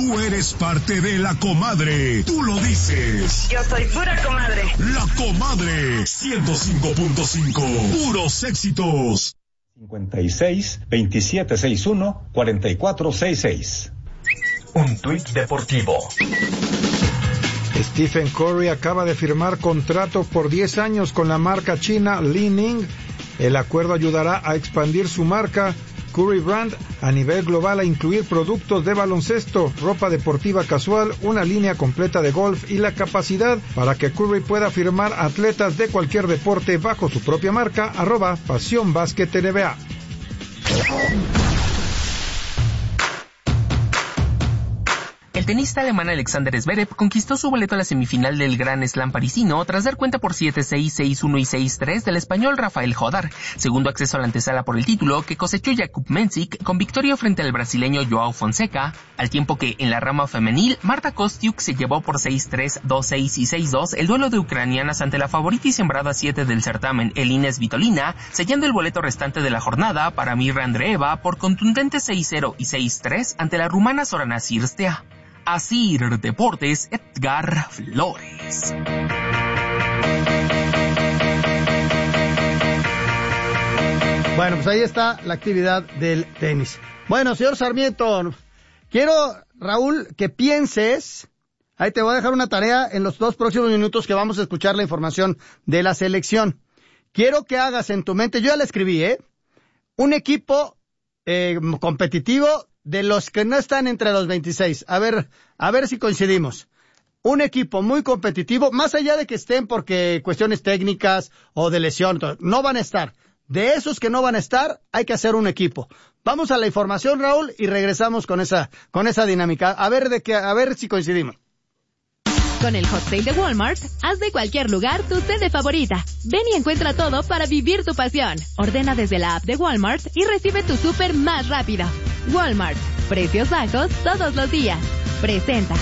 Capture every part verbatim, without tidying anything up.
Tú eres parte de La Comadre. Tú lo dices. Yo soy pura comadre. La Comadre, ciento cinco punto cinco. Puros éxitos. cincuenta y seis, veintisiete sesenta y uno, cuarenta y cuatro sesenta y seis. Un tuit deportivo. Stephen Curry acaba de firmar contrato por diez años con la marca china Li Ning. El acuerdo ayudará a expandir su marca Curry Brand a nivel global, a incluir productos de baloncesto, ropa deportiva casual, una línea completa de golf y la capacidad para que Curry pueda firmar atletas de cualquier deporte bajo su propia marca, arroba Pasión Básquet N B A. El tenista alemán Alexander Zverev conquistó su boleto a la semifinal del Grand Slam parisino tras dar cuenta por siete seis, seis uno y seis tres del español Rafael Jodar, segundo acceso a la antesala por el título que cosechó Jakub Mensik con victoria frente al brasileño Joao Fonseca, al tiempo que en la rama femenil Marta Kostyuk se llevó por seis tres, dos seis y seis dos el duelo de ucranianas ante la favorita y sembrada siete del certamen Elina Svitolina, sellando el boleto restante de la jornada para Mirra Andreeva por contundente seis cero y seis tres ante la rumana Sorana Cirstea. Así Deportes, Edgar Flores. Bueno, pues ahí está la actividad del tenis. Bueno, señor Sarmiento, quiero, Raúl, que pienses, ahí te voy a dejar una tarea en los dos próximos minutos que vamos a escuchar la información de la selección. Quiero que hagas en tu mente, yo ya la escribí, ¿eh? Un equipo eh, competitivo de los que no están entre los veintiséis. A ver, a ver si coincidimos. Un equipo muy competitivo, más allá de que estén porque cuestiones técnicas o de lesión, no van a estar. De esos que no van a estar, hay que hacer un equipo. Vamos a la información, Raúl, y regresamos con esa, con esa dinámica. A ver de qué, a ver si coincidimos. Con el Hot Sale de Walmart, haz de cualquier lugar tu sede favorita. Ven y encuentra todo para vivir tu pasión. Ordena desde la app de Walmart y recibe tu súper más rápido. Walmart, precios bajos todos los días. Presenta.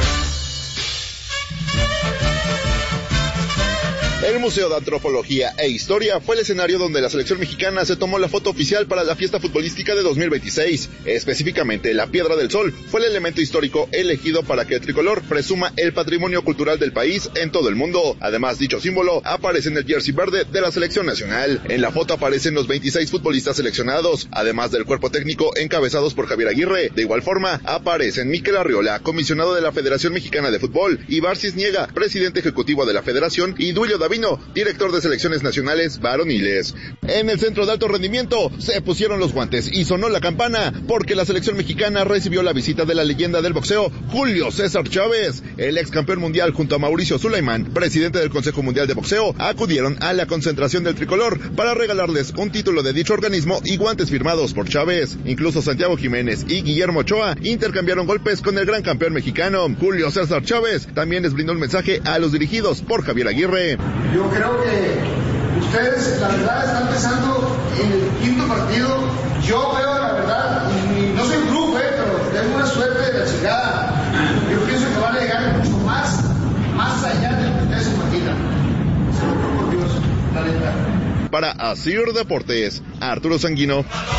El Museo de Antropología e Historia fue el escenario donde la selección mexicana se tomó la foto oficial para la fiesta futbolística de dos mil veintiséis. Específicamente, la Piedra del Sol fue el elemento histórico elegido para que el tricolor presuma el patrimonio cultural del país en todo el mundo. Además, dicho símbolo aparece en el jersey verde de la selección nacional. En la foto aparecen los veintiséis futbolistas seleccionados, además del cuerpo técnico encabezados por Javier Aguirre. De igual forma, aparecen Mikel Arriola, comisionado de la Federación Mexicana de Fútbol, Ibar Cisniega, presidente ejecutivo de la Federación, y Duilio Davino, director de selecciones nacionales varoniles. En el centro de alto rendimiento se pusieron los guantes y sonó la campana porque la selección mexicana recibió la visita de la leyenda del boxeo, Julio César Chávez. El ex campeón mundial junto a Mauricio Sulaimán, presidente del Consejo Mundial de Boxeo, acudieron a la concentración del tricolor para regalarles un título de dicho organismo y guantes firmados por Chávez. Incluso Santiago Jiménez y Guillermo Ochoa intercambiaron golpes con el gran campeón mexicano. Julio César Chávez también les brindó un mensaje a los dirigidos por Javier Aguirre. Yo creo que ustedes, la verdad, están pensando en el quinto partido. Yo veo, la verdad, y no soy un grupo, eh, pero tengo una suerte de la chingada. Yo pienso que van a llegar mucho más, más allá de lo que ustedes se imaginan. Se lo creo por Dios, la neta. Para Asir Deportes, Arturo Sanguino.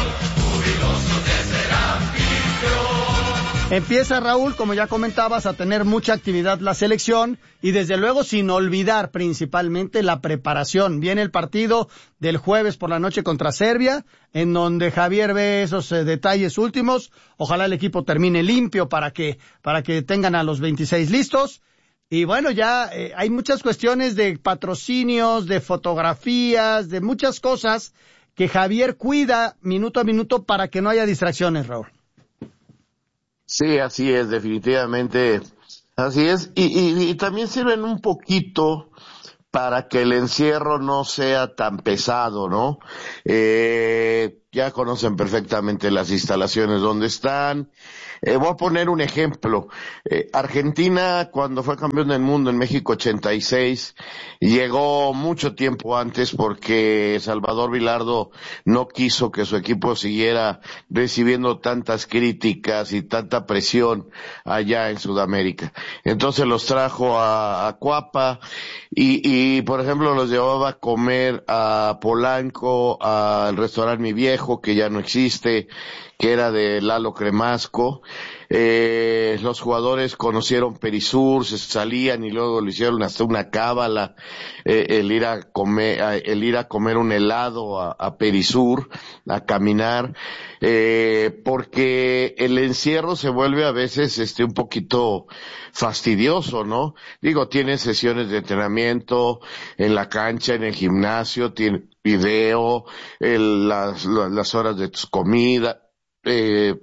Empieza, Raúl, como ya comentabas, a tener mucha actividad la selección y desde luego sin olvidar principalmente la preparación. Viene el partido del jueves por la noche contra Serbia, en donde Javier ve esos eh, detalles últimos. Ojalá el equipo termine limpio para que, para que tengan a los veintiséis listos. Y bueno, ya eh, hay muchas cuestiones de patrocinios, de fotografías, de muchas cosas que Javier cuida minuto a minuto para que no haya distracciones, Raúl. Sí, así es, definitivamente, así es, y, y, y también sirven un poquito para que el encierro no sea tan pesado, ¿no? Eh, ya conocen perfectamente las instalaciones donde están. Eh, voy a poner un ejemplo. Eh, Argentina, cuando fue campeón del mundo en México ochenta y seis, llegó mucho tiempo antes porque Salvador Vilardo no quiso que su equipo siguiera recibiendo tantas críticas y tanta presión allá en Sudamérica. Entonces los trajo a, a Cuapa y, y, por ejemplo, los llevaba a comer a Polanco, al restaurante Mi Viejo, viejo que ya no existe, que era de Lalo Cremasco. Eh, los jugadores conocieron Perisur, se salían y luego le hicieron hasta una cábala, eh, el ir a comer, el ir a comer un helado a, a Perisur, a caminar, eh, porque el encierro se vuelve a veces este un poquito fastidioso, ¿no? Digo, tienen sesiones de entrenamiento en la cancha, en el gimnasio, tiene video, el, las, las horas de tus comidas, eh,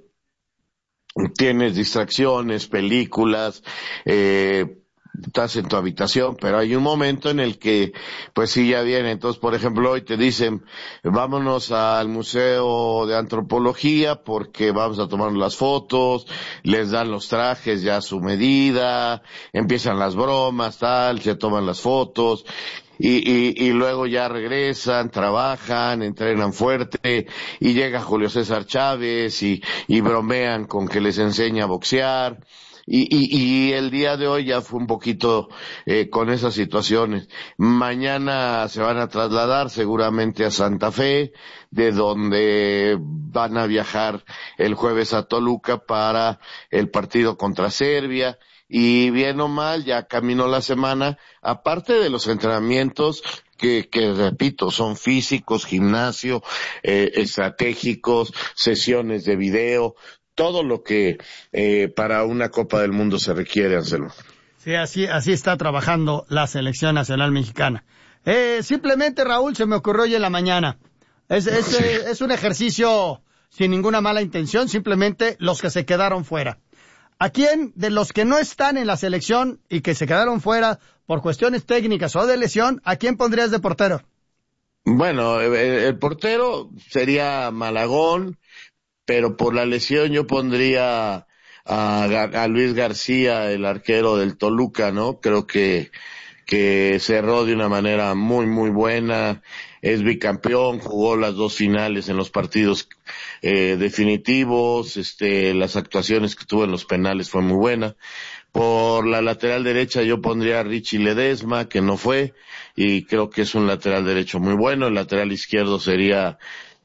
tienes distracciones, películas, eh, estás en tu habitación, pero hay un momento en el que, pues sí, ya viene. Entonces, por ejemplo, hoy te dicen, vámonos al Museo de Antropología porque vamos a tomar las fotos, les dan los trajes ya a su medida, empiezan las bromas, tal, se toman las fotos. Y, y, y luego ya regresan, trabajan, entrenan fuerte, y llega Julio César Chávez y, y bromean con que les enseña a boxear. Y, y, y el día de hoy ya fue un poquito eh, con esas situaciones. Mañana se van a trasladar seguramente a Santa Fe, de donde van a viajar el jueves a Toluca para el partido contra Serbia. Y bien o mal, ya caminó la semana, aparte de los entrenamientos que, que repito, son físicos, gimnasio, eh, estratégicos, sesiones de video, todo lo que eh, para una Copa del Mundo se requiere, Anselmo. Sí, así, así está trabajando la Selección Nacional Mexicana. Eh, simplemente, Raúl, se me ocurrió hoy en la mañana. Es, es, sí. es, es un ejercicio sin ninguna mala intención, simplemente los que se quedaron fuera. ¿A quién de los que no están en la selección y que se quedaron fuera por cuestiones técnicas o de lesión, a quién pondrías de portero? Bueno, el, el portero sería Malagón, pero por la lesión yo pondría a, a Luis García, el arquero del Toluca, ¿no? Creo que, que cerró de una manera muy, muy buena. Es bicampeón, jugó las dos finales en los partidos eh, definitivos, este, las actuaciones que tuvo en los penales fue muy buena. Por la lateral derecha yo pondría a Richie Ledesma, que no fue, y creo que es un lateral derecho muy bueno. El lateral izquierdo sería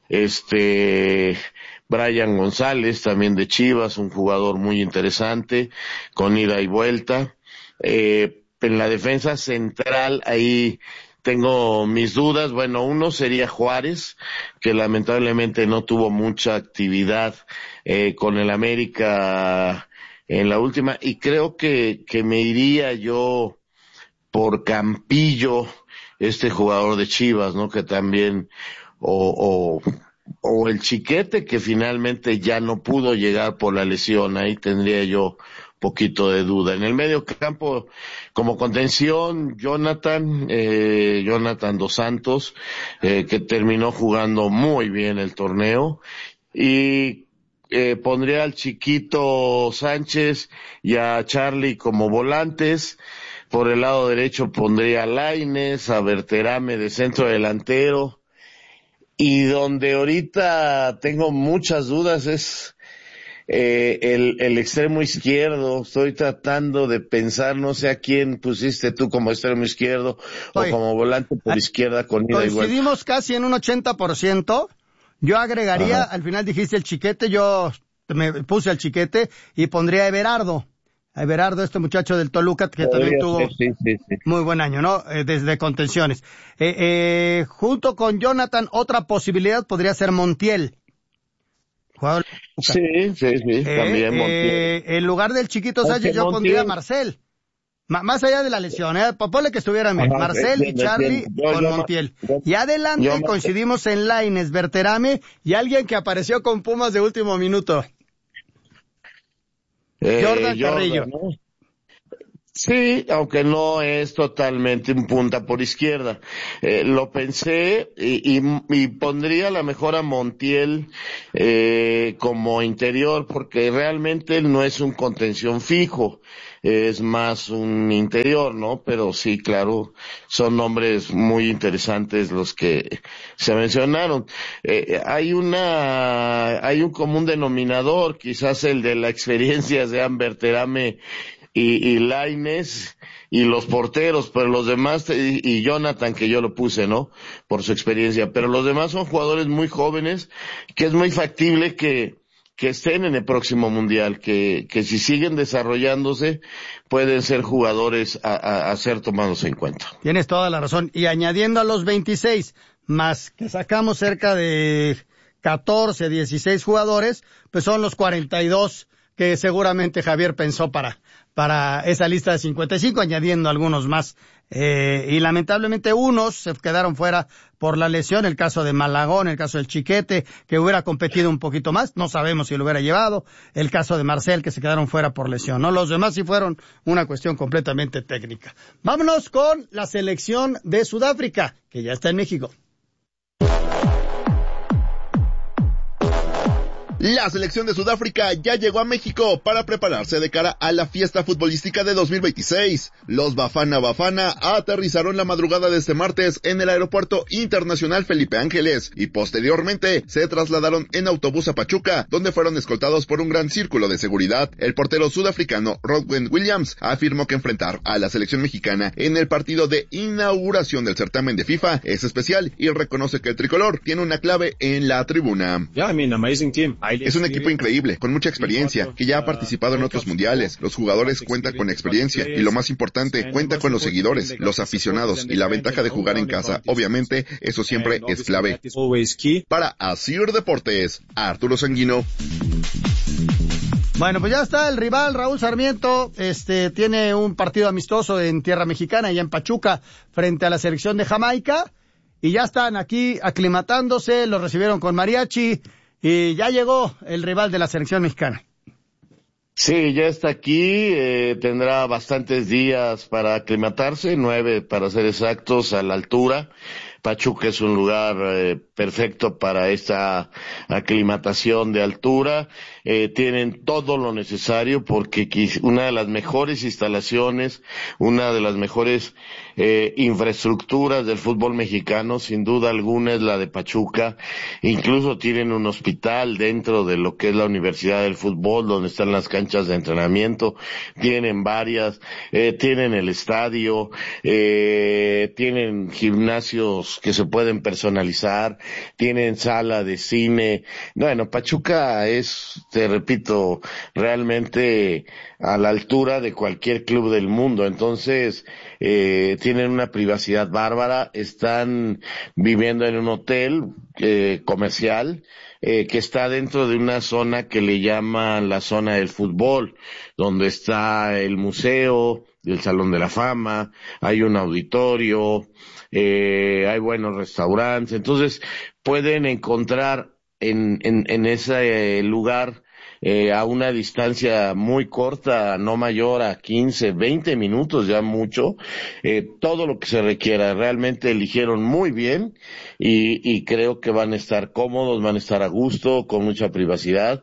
este Brian González, también de Chivas, un jugador muy interesante, con ida y vuelta. Eh, en la defensa central ahí tengo mis dudas. Bueno, uno sería Juárez, que lamentablemente no tuvo mucha actividad eh, con el América en la última, y creo que, que me iría yo por Campillo, este jugador de Chivas, ¿no? Que también, o, o, o el Chiquete, que finalmente ya no pudo llegar por la lesión. Ahí tendría yo poquito de duda. En el medio campo, como contención, Jonathan, eh, Jonathan Dos Santos, eh, que terminó jugando muy bien el torneo, y eh, pondría al Chiquito Sánchez y a Charlie como volantes. Por el lado derecho pondría a Lainez, a Berterame de centro delantero, y donde ahorita tengo muchas dudas es Eh, el, el extremo izquierdo. Estoy tratando de pensar, no sé a quién pusiste tú como extremo izquierdo. Oye, o como volante por izquierda con ida y vuelta. Coincidimos casi en un ochenta por ciento. Yo agregaría, ajá, al final dijiste el Chiquete, yo me puse al Chiquete y pondría a Everardo. A Everardo, este muchacho del Toluca, que Podría también tuvo sí, sí, sí. muy buen año, ¿no? Eh, desde contenciones. Eh, eh, junto con Jonathan, otra posibilidad podría ser Montiel. Jugador. Sí, sí, sí, eh, también Montiel. Eh, en lugar del Chiquito Sánchez yo Montiel pondría a Marcel. M- más allá de la lesión, ¿eh? Ponle que estuvieran bien. Marcel y Charlie yo, con yo, Montiel. Yo, y adelante yo, coincidimos en Lainez, Berterame y alguien que apareció con Pumas de último minuto. Eh, Jordan Carrillo. ¿no? Sí, aunque no es totalmente un punta por izquierda. Eh, lo pensé y, y, y pondría a la mejor a Montiel eh, como interior, porque realmente él no es un contención fijo, es más un interior, ¿no? Pero sí, claro, son nombres muy interesantes los que se mencionaron. Eh, hay una, hay un común denominador, quizás el de la experiencia de Amber Terame y, y Lainez, y los porteros, pero los demás, y, y Jonathan, que yo lo puse, ¿no? Por su experiencia, pero los demás son jugadores muy jóvenes, que es muy factible que, que estén en el próximo Mundial, que, que si siguen desarrollándose, pueden ser jugadores a, a, a ser tomados en cuenta. Tienes toda la razón. Y añadiendo a los veintiséis, más que sacamos cerca de catorce, dieciséis jugadores, pues son los cuarenta y dos que seguramente Javier pensó para, para esa lista de cincuenta y cinco, añadiendo algunos más. Eh, y lamentablemente unos se quedaron fuera por la lesión, el caso de Malagón, el caso del Chiquete, que hubiera competido un poquito más, no sabemos si lo hubiera llevado, el caso de Marcel, que se quedaron fuera por lesión, ¿no? Los demás sí fueron una cuestión completamente técnica. Vámonos con la selección de Sudáfrica, que ya está en México. La selección de Sudáfrica ya llegó a México para prepararse de cara a la fiesta futbolística de dos mil veintiséis. Los Bafana Bafana aterrizaron la madrugada de este martes en el Aeropuerto Internacional Felipe Ángeles y posteriormente se trasladaron en autobús a Pachuca, donde fueron escoltados por un gran círculo de seguridad. El portero sudafricano Rodwin Williams afirmó que enfrentar a la selección mexicana en el partido de inauguración del certamen de FIFA es especial y reconoce que el tricolor tiene una clave en la tribuna. Yeah, I mean, amazing team. Es un equipo increíble, con mucha experiencia, que ya ha participado en otros mundiales. Los jugadores cuentan con experiencia y lo más importante, cuenta con los seguidores, los aficionados y la ventaja de jugar en casa. Obviamente, eso siempre es clave. Para Asir Deportes, Arturo Sanguino. Bueno, pues ya está el rival, Raúl Sarmiento, este, tiene un partido amistoso en tierra mexicana, allá en Pachuca, frente a la selección de Jamaica, y ya están aquí aclimatándose, lo recibieron con mariachi, y ya llegó el rival de la selección mexicana. Sí, ya está aquí, eh, tendrá bastantes días para aclimatarse, nueve para ser exactos, a la altura. Pachuca es un lugar eh, perfecto para esta aclimatación de altura. Eh, tienen todo lo necesario porque una de las mejores instalaciones, una de las mejores eh, infraestructuras del fútbol mexicano, sin duda alguna, es la de Pachuca. Incluso tienen un hospital dentro de lo que es la Universidad del Fútbol, donde están las canchas de entrenamiento. Tienen varias, eh, tienen el estadio, eh, tienen gimnasios que se pueden personalizar, tienen sala de cine. Bueno, Pachuca es, te repito, realmente a la altura de cualquier club del mundo. Entonces, eh, tienen una privacidad bárbara, están viviendo en un hotel eh, comercial, eh, que está dentro de una zona que le llaman la zona del fútbol, donde está el museo, el Salón de la Fama, hay un auditorio, eh, hay buenos restaurantes. Entonces pueden encontrar en, en, en ese lugar eh, a una distancia muy corta, no mayor a quince, veinte minutos, ya mucho, eh, todo lo que se requiera. Realmente eligieron muy bien y, y creo que van a estar cómodos, van a estar a gusto, con mucha privacidad.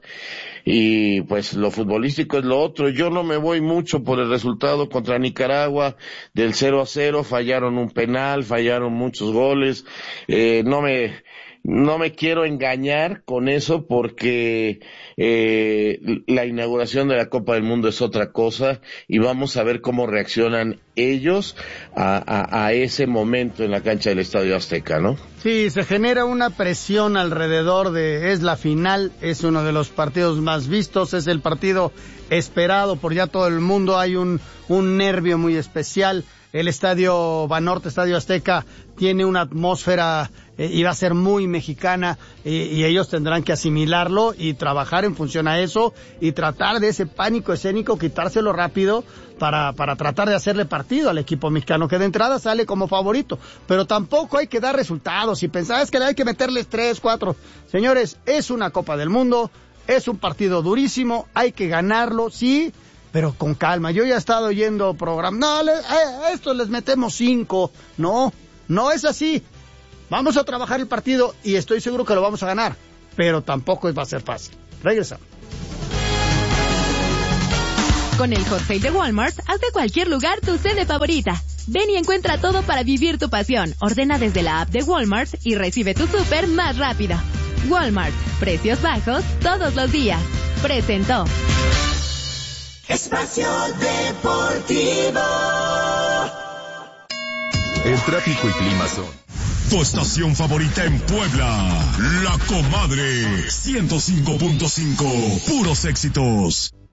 Y pues lo futbolístico es lo otro. Yo no me voy mucho por el resultado contra Nicaragua, del cero a cero, fallaron un penal, fallaron muchos goles. Eh, no me, no me quiero engañar con eso porque eh, la inauguración de la Copa del Mundo es otra cosa y vamos a ver cómo reaccionan ellos a, a, a ese momento en la cancha del Estadio Azteca, ¿no? Sí, se genera una presión alrededor de, es la final, es uno de los partidos más vistos, es el partido esperado por ya todo el mundo, hay un, un nervio muy especial. El Estadio Banorte, Estadio Azteca, tiene una atmósfera eh, y va a ser muy mexicana eh, y ellos tendrán que asimilarlo y trabajar en función a eso y tratar de ese pánico escénico, quitárselo rápido para, para tratar de hacerle partido al equipo mexicano, que de entrada sale como favorito. Pero tampoco hay que dar resultados y pensar, es que hay que meterles tres, cuatro. Señores, es una Copa del Mundo, es un partido durísimo, hay que ganarlo, sí, pero con calma. Yo ya he estado oyendo programas, no, le, a estos les metemos cinco. No, no es así. Vamos a trabajar el partido y estoy seguro que lo vamos a ganar, pero tampoco va a ser fácil. Regresa. Con el Hot Sale de Walmart, haz de cualquier lugar tu sede favorita. Ven y encuentra todo para vivir tu pasión. Ordena desde la app de Walmart y recibe tu súper más rápido. Walmart, precios bajos todos los días. Presentó Espacio Deportivo. El tráfico y clima son tu estación favorita en Puebla, La Comadre ciento cinco punto cinco, puros éxitos.